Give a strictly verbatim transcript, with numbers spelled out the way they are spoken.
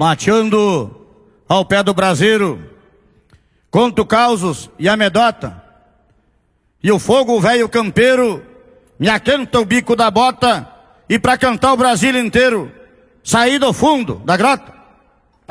mateando ao pé do braseiro, conto causos e amedota, e o fogo velho campeiro me aquenta o bico da bota, e pra cantar o Brasil inteiro, saí do fundo da grota.